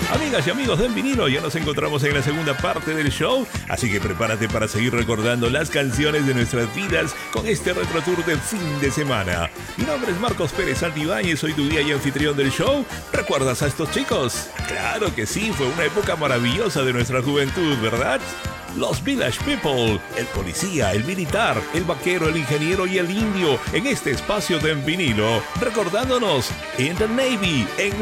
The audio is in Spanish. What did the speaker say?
Amigas y amigos del vinilo, ya nos encontramos en la segunda parte del show, así que prepárate para seguir recordando las canciones de nuestras vidas con este retro tour de fin de semana. Mi nombre es Marcos Pérez Santibáñez, soy tu guía y anfitrión del show. ¿Recuerdas a estos chicos? Claro que sí, fue una época maravillosa de nuestra juventud, ¿verdad? Los Village People, el policía, el militar, el vaquero, el ingeniero y el indio en este espacio de vinilo, recordándonos In the Navy, en